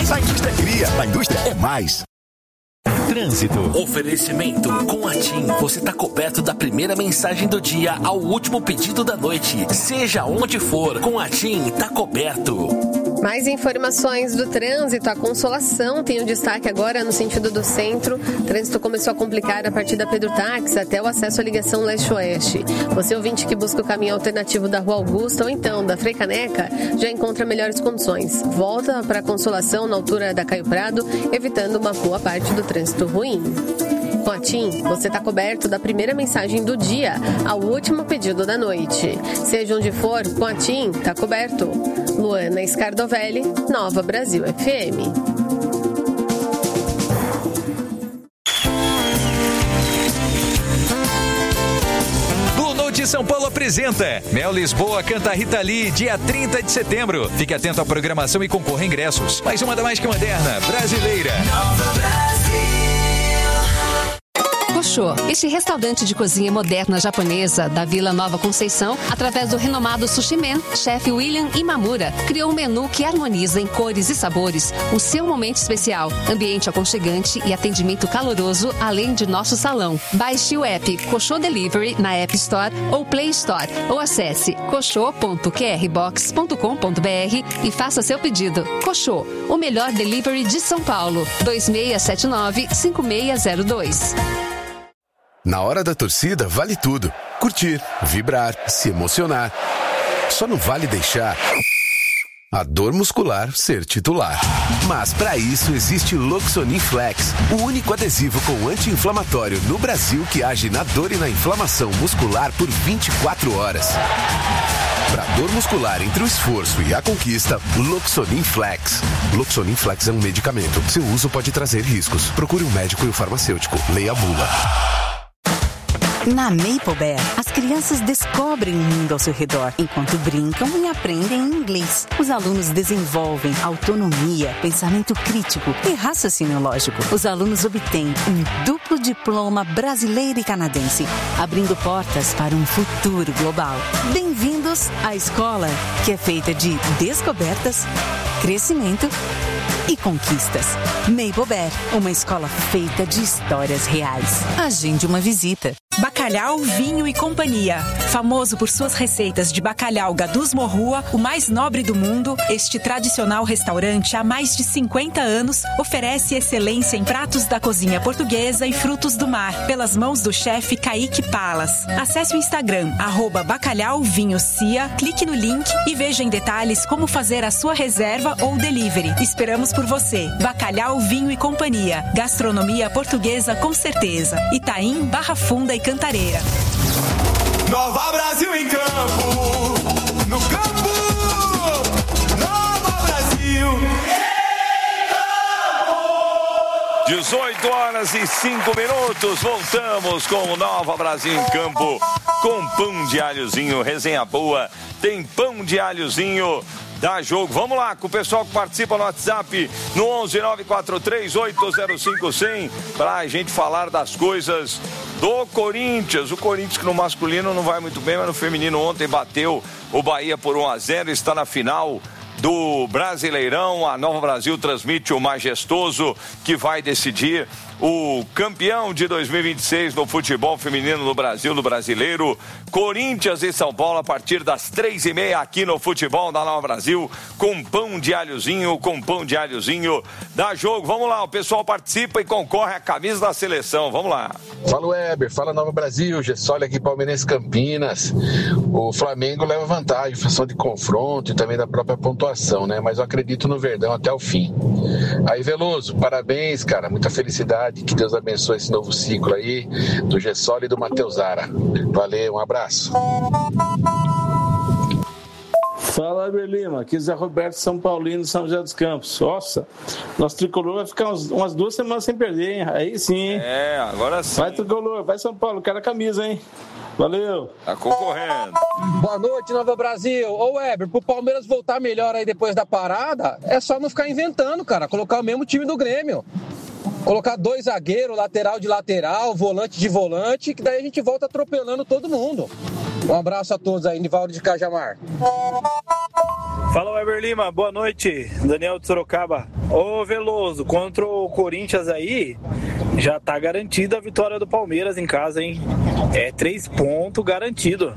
mais. A indústria cria, a indústria é mais. Trânsito. Oferecimento com a TIM. Você está coberto da primeira mensagem do dia ao último pedido da noite. Seja onde for, com a TIM tá coberto. Mais informações do trânsito. A Consolação tem um destaque agora no sentido do centro. O trânsito começou a complicar a partir da Pedro Táxi até o acesso à ligação leste-oeste. Você ouvinte que busca o caminho alternativo da Rua Augusta ou então da Frei Caneca, já encontra melhores condições. Volta para a Consolação na altura da Caio Prado, evitando uma boa parte do trânsito ruim. Com a TIM, você está coberto da primeira mensagem do dia ao último pedido da noite. Seja onde for, com a TIM, está coberto. Luana Scardovelli, Nova Brasil FM. São Paulo apresenta Mel Lisboa canta Rita Lee, dia 30 de setembro. Fique atento à programação e concorra a ingressos. Mais uma da Mais Que Moderna, brasileira. Nova Brasil. Koshô, este restaurante de cozinha moderna japonesa da Vila Nova Conceição, através do renomado Sushi Man, chefe William Imamura, criou um menu que harmoniza em cores e sabores o seu momento especial, ambiente aconchegante e atendimento caloroso, além de nosso salão. Baixe o app Koshô Delivery na App Store ou Play Store ou acesse koshô.qrbox.com.br e faça seu pedido. Koshô, o melhor delivery de São Paulo. 2679-5602. Na hora da torcida, vale tudo. Curtir, vibrar, se emocionar. Só não vale deixar a dor muscular ser titular. Mas para isso existe o Loxonin Flex, o único adesivo com anti-inflamatório no Brasil que age na dor e na inflamação muscular por 24 horas. Para dor muscular entre o esforço e a conquista, Loxonin Flex. Loxonin Flex é um medicamento. Seu uso pode trazer riscos. Procure um médico e um farmacêutico. Leia a bula. Na Maple Bear, as crianças descobrem o mundo ao seu redor, enquanto brincam e aprendem inglês. Os alunos desenvolvem autonomia, pensamento crítico e raciocínio lógico. Os alunos obtêm um duplo diploma brasileiro e canadense, abrindo portas para um futuro global. Bem-vindos à escola, que é feita de descobertas, crescimento e conquistas. Maple Bear, uma escola feita de histórias reais. Agende uma visita. Bacalhau, Vinho e Companhia. Famoso por suas receitas de bacalhau Gadus Morrua, o mais nobre do mundo, este tradicional restaurante há mais de 50 anos oferece excelência em pratos da cozinha portuguesa e frutos do mar, pelas mãos do chefe Kaique Palas. Acesse o Instagram, @bacalhauvinhocia, clique no link e veja em detalhes como fazer a sua reserva ou delivery. Esperamos por você. Bacalhau, Vinho e Companhia. Gastronomia portuguesa com certeza. Itaim, Barra Funda e Cantareira. Nova Brasil em campo, no campo, Nova Brasil. 18 horas e 5 minutos, voltamos com o Nova Brasil em campo, com pão de alhozinho, resenha boa, tem pão de alhozinho. Dá jogo. Vamos lá com o pessoal que participa no WhatsApp no 11-943-805-100 pra gente falar das coisas do Corinthians. O Corinthians que no masculino não vai muito bem, mas no feminino ontem bateu o Bahia por 1-0, está na final do Brasileirão. A Nova Brasil transmite o majestoso que vai decidir o campeão de 2026 no futebol feminino no Brasil, no Brasileiro. Corinthians e São Paulo a partir das 3h30 aqui no Futebol da Nova Brasil, com pão de alhozinho, dá jogo. Vamos lá, o pessoal participa e concorre à camisa da seleção. Vamos lá. Fala Weber, fala Nova Brasil, Gessoli aqui, Palmeirense Campinas. O Flamengo leva vantagem, função de confronto e também da própria pontuação, né? Mas eu acredito no Verdão até o fim. Aí Veloso, parabéns, cara, muita felicidade. Que Deus abençoe esse novo ciclo aí do Gessoli e do Matheus Zara. Valeu, um abraço. Fala, Berlima. Aqui é Zé Roberto, São Paulino, São José dos Campos. Nossa, nosso tricolor vai ficar umas 2 semanas sem perder, hein? Aí sim, hein? É, agora sim. Vai, tricolor, vai São Paulo, quero a camisa, hein? Valeu. Tá concorrendo. Boa noite, Nova Brasil. Ô, Weber, pro Palmeiras voltar melhor aí depois da parada, é só não ficar inventando, cara. Colocar o mesmo time do Grêmio. Colocar 2 zagueiros, lateral de lateral, volante de volante, que daí a gente volta atropelando todo mundo. Um abraço a todos aí, Nivaldo de Cajamar. Fala, Weber Lima, boa noite. Daniel de Sorocaba. Ô, Veloso, contra o Corinthians aí, já tá garantida a vitória do Palmeiras em casa, hein? É 3 pontos garantido.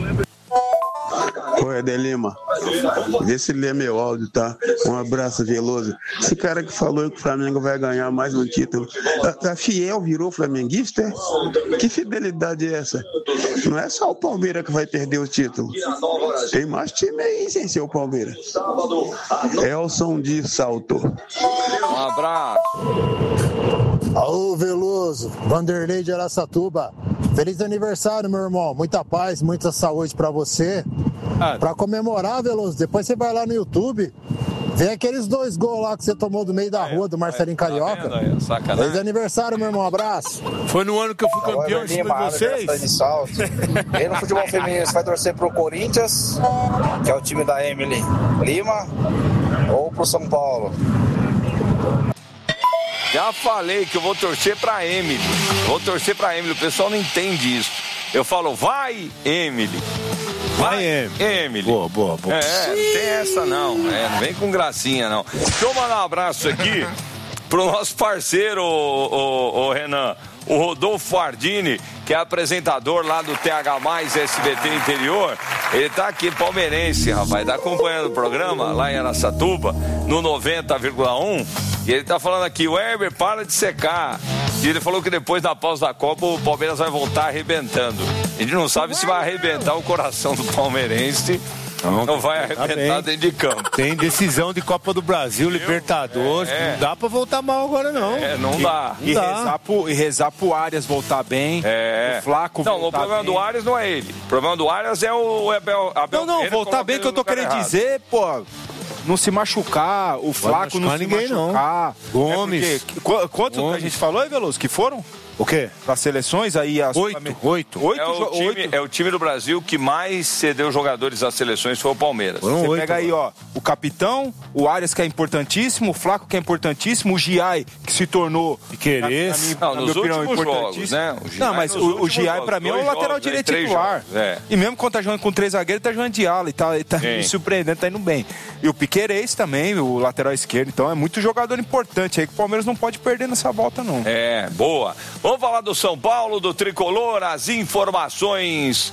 Oi, Adelima. Vê se lê meu áudio, tá? Um abraço, Veloso. Esse cara que falou que o Flamengo vai ganhar mais um título, tá fiel, virou flamenguista? É? Que fidelidade é essa? Não é só o Palmeiras que vai perder o título. Tem mais time aí sem ser o Palmeiras. Elson de Salto. Um abraço. Alô, Veloso, Vanderlei de Araçatuba. Feliz aniversário, meu irmão. Muita paz, muita saúde pra você. Pra comemorar, Veloso, depois você vai lá no YouTube, vê aqueles 2 gols lá que você tomou do meio da rua do Marcelinho Carioca. Feliz aniversário, meu irmão. Um abraço. Foi no ano que eu fui campeão em cima de vocês? E no futebol feminino, você vai torcer pro Corinthians, que é o time da Emily Lima, ou pro São Paulo? Já falei que eu vou torcer pra Emily. Vou torcer pra Emily. O pessoal não entende isso. Eu falo, vai, Emily. Vai, Emily. Boa. Não tem essa não. Não vem com gracinha, não. Deixa eu mandar um abraço aqui pro nosso parceiro, o Renan. O Rodolfo Ardini, que é apresentador lá do TH+, SBT Interior. Ele tá aqui, palmeirense, rapaz. Tá acompanhando o programa lá em Araçatuba, no 90,1. E ele tá falando aqui, Weber, para de secar. E ele falou que depois da pausa da Copa o Palmeiras vai voltar arrebentando. A gente não sabe se vai arrebentar o coração do palmeirense. Não vai arrebentar dentro de campo. Tem decisão de Copa do Brasil, Libertadores. Não dá pra voltar mal agora, não. Não dá. E rezar pro Arias voltar bem. O Flaco voltar bem. Não, o problema do Arias não é ele. O problema do Arias é o Abel. Não, voltar bem que eu tô querendo dizer, pô. Não se machucar, o Flaco não se machucar. Gomes. Quanto a gente falou aí, Veloso, que foram? O quê? Para seleções aí... 8. É o time do Brasil que mais cedeu jogadores às seleções, foi o Palmeiras. Você pega aí, ó, o capitão, o Arias, que é importantíssimo, o Flaco, que é importantíssimo, o Giai, que se tornou... Nos últimos jogos, né? Não, mas o Giai, pra mim, é o lateral direito titular. E mesmo quando tá jogando com 3 zagueiros, tá jogando de ala. E tá me surpreendendo, tá indo bem. E o Piquerez também, o lateral esquerdo. Então, é muito jogador importante aí, que o Palmeiras não pode perder nessa volta, não. Boa. Vamos falar do São Paulo, do Tricolor, as informações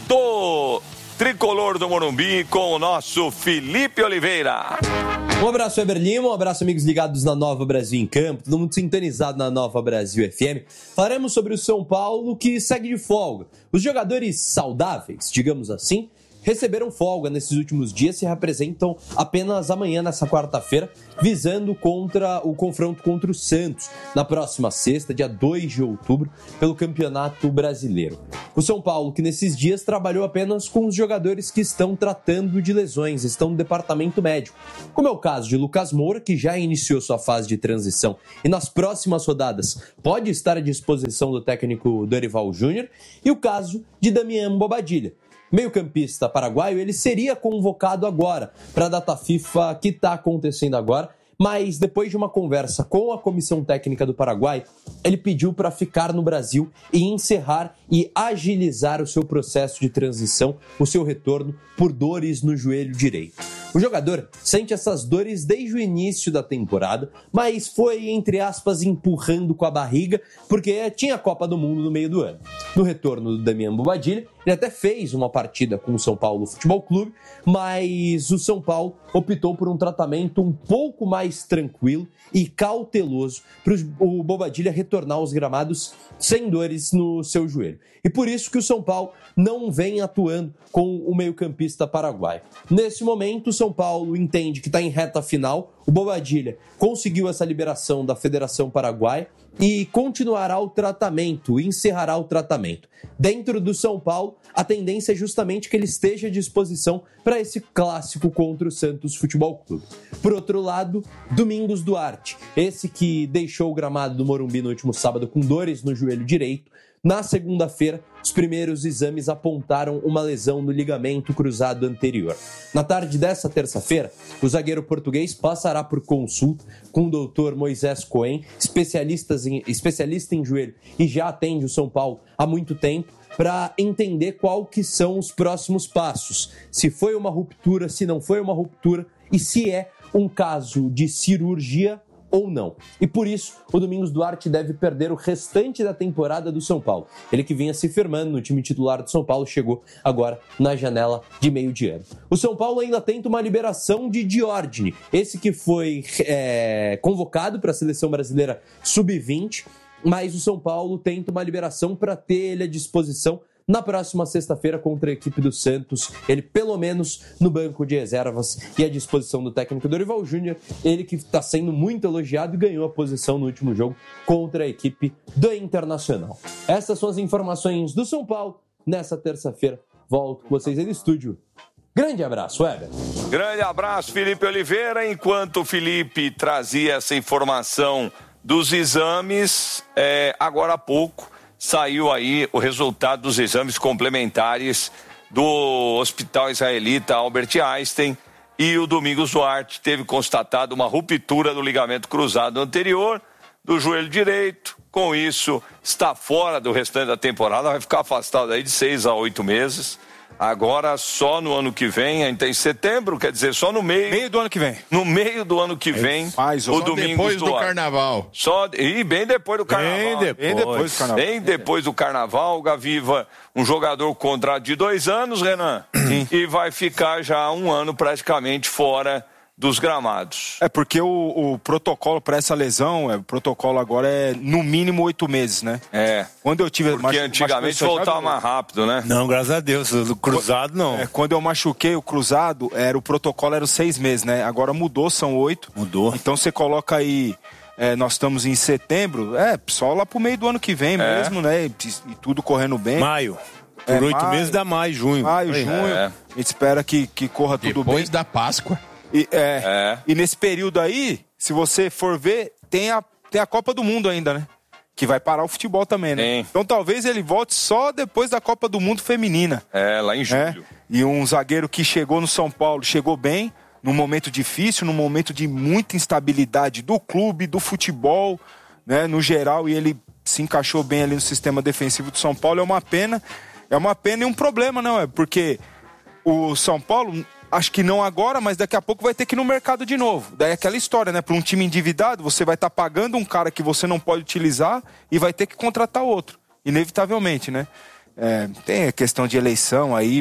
do Tricolor do Morumbi com o nosso Felipe Oliveira. Um abraço, Weber Lima, um abraço, amigos ligados na Nova Brasil em Campo, todo mundo sintonizado na Nova Brasil FM. Falaremos sobre o São Paulo, que segue de folga. Os jogadores saudáveis, digamos assim, receberam folga nesses últimos dias e se representam apenas amanhã, nessa quarta-feira, visando contra o confronto contra o Santos, na próxima sexta, dia 2 de outubro, pelo Campeonato Brasileiro. O São Paulo, que nesses dias trabalhou apenas com os jogadores que estão tratando de lesões, estão no departamento médico, como é o caso de Lucas Moura, que já iniciou sua fase de transição e nas próximas rodadas pode estar à disposição do técnico Dorival Júnior, e o caso de Damian Bobadilla. Meio-campista paraguaio, ele seria convocado agora para a data FIFA que está acontecendo agora, mas depois de uma conversa com a comissão técnica do Paraguai, ele pediu para ficar no Brasil e encerrar e agilizar o seu processo de transição, o seu retorno por dores no joelho direito. O jogador sente essas dores desde o início da temporada, mas foi, entre aspas, empurrando com a barriga, porque tinha a Copa do Mundo no meio do ano. No retorno do Damian Bobadilla, ele até fez uma partida com o São Paulo Futebol Clube, mas o São Paulo optou por um tratamento um pouco mais tranquilo e cauteloso para o Bobadilla retornar aos gramados sem dores no seu joelho. E por isso que o São Paulo não vem atuando com o meio-campista paraguaio. Nesse momento, o São Paulo entende que está em reta final. O Bobadilla conseguiu essa liberação da Federação Paraguaia e continuará o tratamento, encerrará o tratamento. Dentro do São Paulo, a tendência é justamente que ele esteja à disposição para esse clássico contra o Santos Futebol Clube. Por outro lado, Domingos Duarte, esse que deixou o gramado do Morumbi no último sábado com dores no joelho direito, Na segunda-feira, os primeiros exames apontaram uma lesão no ligamento cruzado anterior. Na tarde dessa terça-feira, o zagueiro português passará por consulta com o Dr. Moisés Cohen, especialista em joelho e já atende o São Paulo há muito tempo, para entender qual que são os próximos passos. Se foi uma ruptura, se não foi uma ruptura e se é um caso de cirurgia ou não. E por isso, o Domingos Duarte deve perder o restante da temporada do São Paulo. Ele que vinha se firmando no time titular do São Paulo, chegou agora na janela de meio de ano. O São Paulo ainda tenta uma liberação de Diordini, esse que foi convocado para a Seleção Brasileira Sub-20, mas o São Paulo tenta uma liberação para ter ele à disposição na próxima sexta-feira contra a equipe do Santos, ele pelo menos no banco de reservas e à disposição do técnico Dorival Júnior, ele que está sendo muito elogiado e ganhou a posição no último jogo contra a equipe do Internacional. Essas são as informações do São Paulo nessa terça-feira. Volto com vocês aí no estúdio. Grande abraço, Weber. Grande abraço, Felipe Oliveira. Enquanto o Felipe trazia essa informação dos exames, agora há pouco saiu aí o resultado dos exames complementares do Hospital Israelita Albert Einstein e o Domingos Duarte teve constatado uma ruptura do ligamento cruzado anterior do joelho direito. Com isso, está fora do restante da temporada, vai ficar afastado aí de 6 a 8 meses. Agora só no ano que vem, a gente tem setembro, quer dizer, só no meio do ano que vem. No meio do ano que vem, o Domingos depois do Carnaval. Bem depois do Carnaval. Bem depois do Carnaval, o Gaviva, um jogador com contrato de 2 anos, Renan, e vai ficar já 1 ano praticamente fora dos gramados. É porque o protocolo para essa lesão, o protocolo agora é no mínimo 8 meses, né? Quando eu tive... Porque antigamente voltava mais rápido, né? Não, graças a Deus, o cruzado não. Quando eu machuquei o cruzado, o protocolo era os 6 meses, né? Agora mudou, são 8. Mudou. Então você coloca aí, nós estamos em setembro, só lá pro meio do ano que vem mesmo, né? E tudo correndo bem. Maio. Por 8 meses dá maio, junho. Maio, junho. A gente espera que corra tudo bem. Depois da Páscoa. E nesse período aí, se você for ver, tem a Copa do Mundo ainda, né? Que vai parar o futebol também, né? Sim. Então talvez ele volte só depois da Copa do Mundo feminina. Lá em julho. E um zagueiro que chegou no São Paulo, chegou bem, num momento difícil, num momento de muita instabilidade do clube, do futebol, né? No geral, e ele se encaixou bem ali no sistema defensivo do São Paulo. É uma pena e um problema, não é? Porque o São Paulo... Acho que não agora, mas daqui a pouco vai ter que ir no mercado de novo. Daí é aquela história, né? Para um time endividado, você vai estar pagando um cara que você não pode utilizar e vai ter que contratar outro, inevitavelmente, né? Tem a questão de eleição aí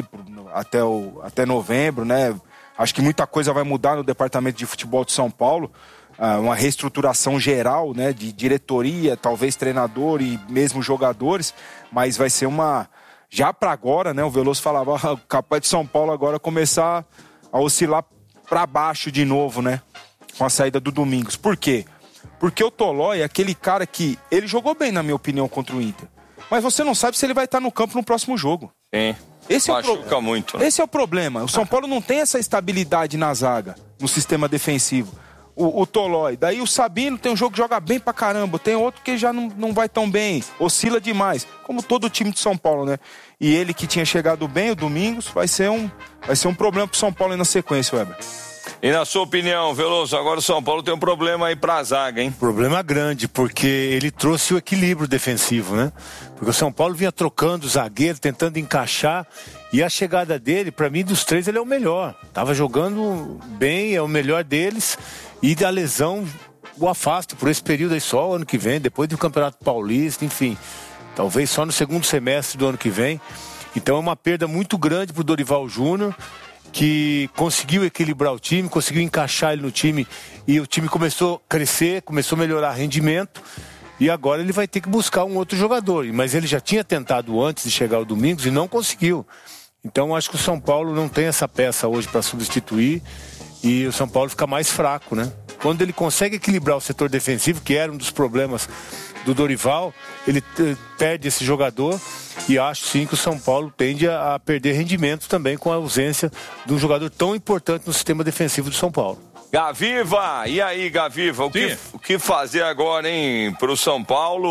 até novembro, né? Acho que muita coisa vai mudar no departamento de futebol de São Paulo. Uma reestruturação geral, né? De diretoria, talvez treinador e mesmo jogadores, mas vai ser uma... Já para agora, né? O Veloso falava, capaz de São Paulo agora começar a oscilar para baixo de novo, né? Com a saída do Domingos. Por quê? Porque o Tolói é aquele cara que... Ele jogou bem, na minha opinião, contra o Inter. Mas você não sabe se ele vai estar no campo no próximo jogo. Sim. Machuca muito. Esse é o problema. O São Paulo não tem essa estabilidade na zaga, no sistema defensivo. O Tolói. Daí o Sabino tem um jogo que joga bem pra caramba. Tem outro que já não vai tão bem. Oscila demais. Como todo o time de São Paulo, né? E ele que tinha chegado bem, o Domingos, vai ser um problema pro São Paulo aí na sequência, Weber. E na sua opinião, Veloso, agora o São Paulo tem um problema aí pra zaga, hein? Problema grande, porque ele trouxe o equilíbrio defensivo, né? Porque o São Paulo vinha trocando o zagueiro, tentando encaixar, e a chegada dele, pra mim, dos 3, ele é o melhor. Tava jogando bem, é o melhor deles, e da lesão o afasta por esse período aí só, o ano que vem, depois do Campeonato Paulista, enfim, talvez só no segundo semestre do ano que vem. Então é uma perda muito grande pro Dorival Júnior, que conseguiu equilibrar o time, conseguiu encaixar ele no time, e o time começou a crescer, começou a melhorar rendimento, e agora ele vai ter que buscar um outro jogador. Mas ele já tinha tentado antes de chegar o Domingos e não conseguiu. Então acho que o São Paulo não tem essa peça hoje para substituir, e o São Paulo fica mais fraco, né? Quando ele consegue equilibrar o setor defensivo, que era um dos problemas do Dorival, ele perde esse jogador, e acho sim que o São Paulo tende a perder rendimento também com a ausência de um jogador tão importante no sistema defensivo do São Paulo. Gaviva, e aí, Gaviva, o que fazer agora, hein, pro São Paulo,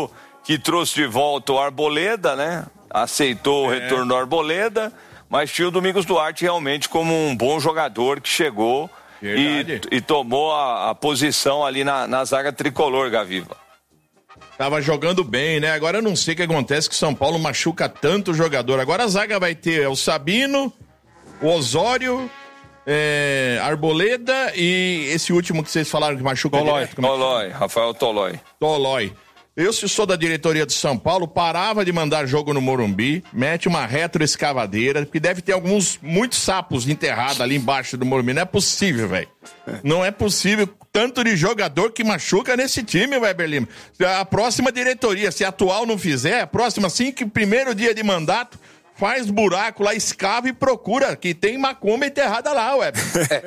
que trouxe de volta o Arboleda, né? Aceitou o retorno do Arboleda, mas tinha o Domingos Duarte realmente como um bom jogador que chegou e tomou a posição ali na zaga tricolor, Gaviva. Tava jogando bem, né? Agora eu não sei o que acontece, que São Paulo machuca tanto o jogador. Agora a zaga vai ter o Sabino, o Osório, Arboleda e esse último que vocês falaram que machuca direto. Tolói, Rafael Tolói. Eu, se sou da diretoria de São Paulo, parava de mandar jogo no Morumbi, mete uma retroescavadeira, porque deve ter muitos sapos enterrados ali embaixo do Morumbi. Não é possível, velho. Não é possível tanto de jogador que machuca nesse time, Weber Lima. A próxima diretoria, se a atual não fizer, a próxima, assim que primeiro dia de mandato, faz buraco lá, escava e procura, que tem macumba enterrada lá, Weber.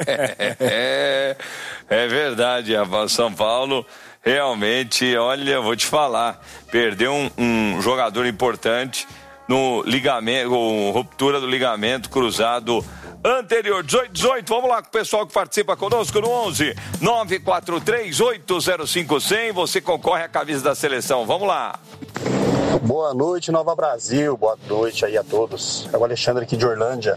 É verdade, rapaz. São Paulo realmente, olha, vou te falar, perdeu um jogador importante no ligamento, ruptura do ligamento cruzado anterior. 18, vamos lá com o pessoal que participa conosco no 11 943 805 100. Você concorre à camisa da seleção. Vamos lá. Boa noite, Nova Brasil. Boa noite aí a todos. É o Alexandre aqui de Orlândia.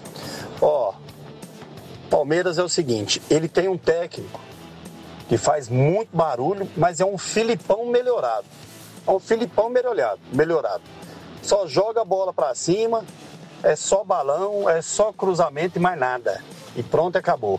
Palmeiras é o seguinte, ele tem um técnico que faz muito barulho, mas é um Filipão melhorado. É um Filipão melhorado. Só joga a bola pra cima, é só balão, é só cruzamento e mais nada. E pronto, acabou.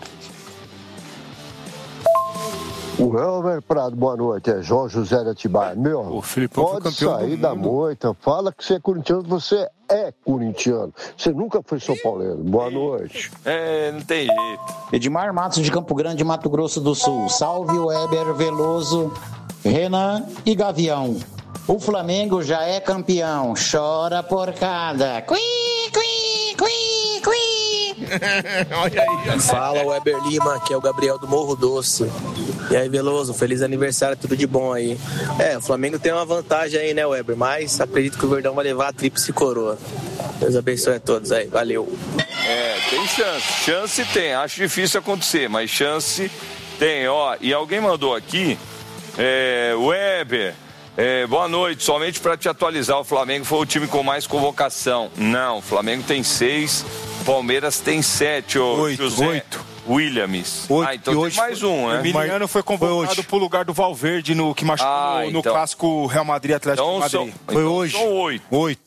O Elber Prado, boa noite, é João José de Atibaia. Meu, pode sair da moita, fala que você é corintiano, você é corintiano. Você nunca foi São Pauleiro. Boa noite. Não tem jeito. Edmar Matos de Campo Grande, Mato Grosso do Sul. Salve Weber, Veloso, Renan e Gavião. O Flamengo já é campeão. Chora porcada. Cui, cui, cui, cui. Olha aí. Fala, Weber Lima, que é o Gabriel do Morro Doce. E aí, Veloso, feliz aniversário, tudo de bom aí. O Flamengo tem uma vantagem aí, né, Weber? Mas acredito que o Verdão vai levar a tríplice coroa. Deus abençoe a todos aí, valeu. Tem chance tem, acho difícil acontecer, mas chance tem, e alguém mandou aqui, Weber, boa noite, somente para te atualizar, o Flamengo foi o time com mais convocação. Não, o Flamengo tem 6, Palmeiras tem 7, José. 8. Williams. Então tem mais um, né? O Emiliano foi convocado pro lugar do Valverde, que machucou no clássico Real Madrid Atlético de Madrid. Foi hoje. São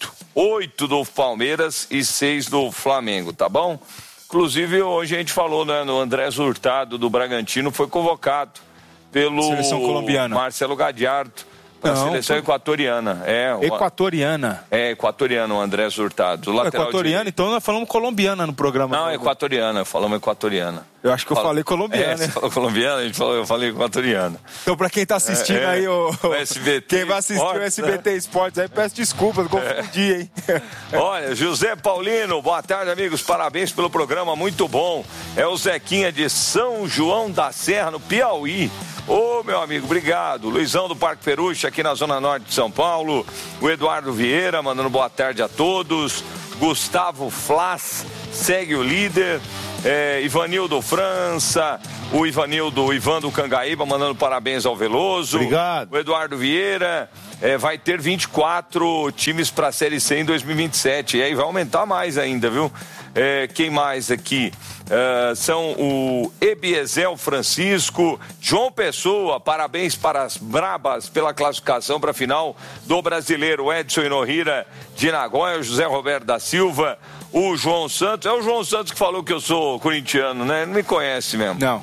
8 do Palmeiras e 6 do Flamengo, tá bom? Inclusive, hoje a gente falou, né, no Andrés Hurtado do Bragantino, foi convocado pelo seleção colombiana. Marcelo Gadiardo. A seleção equatoriana. Equatoriana? Equatoriano, o Andrés Hurtado. Equatoriana, então nós falamos colombiana no programa. Não, equatoriana, falamos equatoriana. Eu acho que eu falei colombiana. Você falou colombiana, eu falei equatoriana. Então, pra quem tá assistindo aí, o SBT quem vai assistir o SBT Esportes aí, peço desculpas, confundi, hein? Olha, José Paulino, boa tarde, amigos, parabéns pelo programa, muito bom. É o Zequinha de São João da Serra, no Piauí. Meu amigo, obrigado. Luizão do Parque Peruche, aqui na Zona Norte de São Paulo. O Eduardo Vieira, mandando boa tarde a todos. Gustavo Flas, segue o líder. Ivanildo França, o Ivan do Cangaíba, mandando parabéns ao Veloso. Obrigado. O Eduardo Vieira, vai ter 24 times para a Série C em 2027. E aí vai aumentar mais ainda, viu? Quem mais aqui? São o Ebiezel Francisco, João Pessoa, parabéns para as Brabas pela classificação para a final do Brasileiro. Edson Inohira de Nagoya, o José Roberto da Silva, o João Santos. É o João Santos que falou que eu sou corintiano, né? Não me conhece mesmo. Não.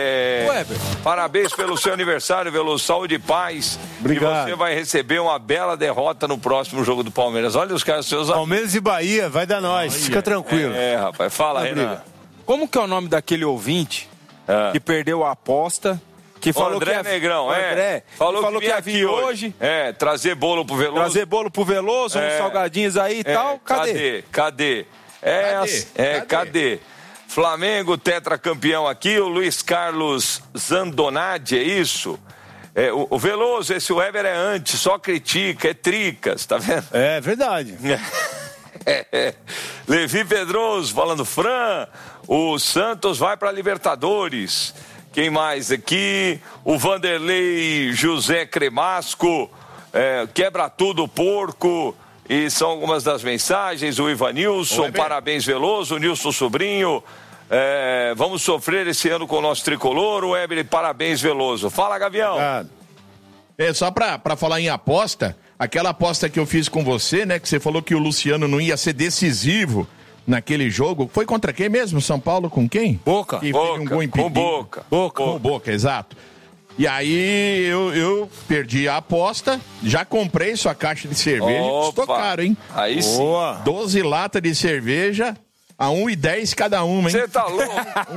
Parabéns pelo seu aniversário, Veloso, saúde e paz. Obrigado. E você vai receber uma bela derrota no próximo jogo do Palmeiras. Olha os caras seus. Palmeiras e Bahia, vai dar nós. Fica tranquilo. Rapaz, fala, Renan. Como que é o nome daquele ouvinte que perdeu a aposta? Que falou André Negrão, André, falou que ia vir hoje. Trazer bolo pro Veloso. Trazer bolo pro Veloso, uns salgadinhos aí e tal. Cadê? Cadê? Flamengo, tetracampeão aqui, o Luiz Carlos Zandonade, é isso? O Veloso, esse Weber é anti, só critica, é tricas, tá vendo? É verdade. Levi Pedroso, falando Fran, o Santos vai pra Libertadores. Quem mais aqui? O Vanderlei José Cremasco. quebra tudo, porco. E são algumas das mensagens. O Ivanilson, parabéns, Veloso. O Nilson Sobrinho, vamos sofrer esse ano com o nosso tricolor. O Weber, parabéns, Veloso. Fala, Gavião. Só pra falar em aposta, aquela aposta que eu fiz com você, né? Que você falou que o Luciano não ia ser decisivo naquele jogo. Foi contra quem mesmo? São Paulo com quem? Boca. Que fez um gol impedido. Com Boca, exato. E aí eu perdi a aposta, já comprei sua caixa de cerveja. Custou caro, hein? Aí sim. 12 latas de cerveja a 1,10 cada uma, hein? Você tá louco?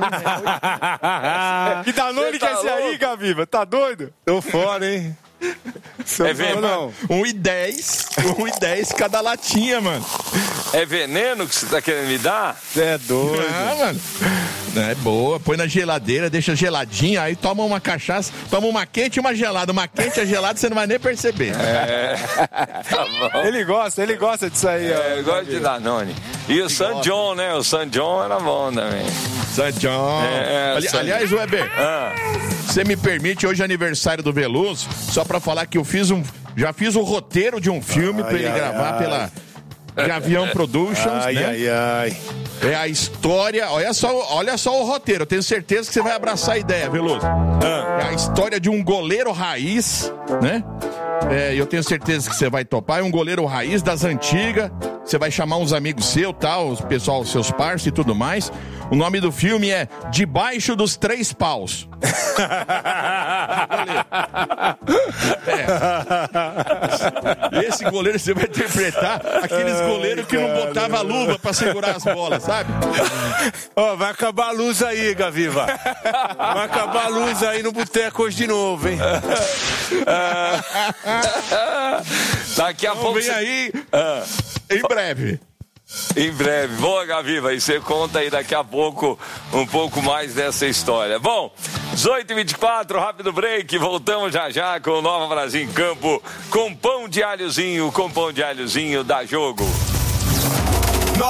Que Danone que é esse aí, Gaviva? Tá doido? Tô fora, hein? É veneno? 1,10 cada latinha, mano. É veneno que você tá querendo me dar? É doido. Mano. É boa, põe na geladeira, deixa geladinha, aí toma uma cachaça, toma uma quente e uma gelada. Uma quente e a gelada você não vai nem perceber. Tá bom. Ele gosta disso aí. Ele gosta de Danone. E o San John, né? O San John era bom também. San John. Aliás, Weber, você me permite, hoje é aniversário do Veloso, só pra falar que eu já fiz o roteiro de um filme pra ele gravar pela Gavião Productions, né? É a história, olha só o roteiro, eu tenho certeza que você vai abraçar a ideia, Veloso. É a história de um goleiro raiz, né? Eu tenho certeza que você vai topar, é um goleiro raiz das antigas, você vai chamar uns amigos seus, tal, os pessoal, seus parceiros e tudo mais. O nome do filme é Debaixo dos Três Paus. Esse goleiro você vai interpretar aqueles goleiros que não botavam a luva pra segurar as bolas, sabe? Vai acabar a luz aí, Gaviva. Vai acabar a luz aí no boteco hoje de novo, hein? Daqui a pouco vem aí em breve. Em breve. Boa, Gaviva. E você conta aí daqui a pouco um pouco mais dessa história. Bom, 18h24, rápido break. Voltamos já com o Nova Brasil em Campo com pão de alhozinho da Jogo.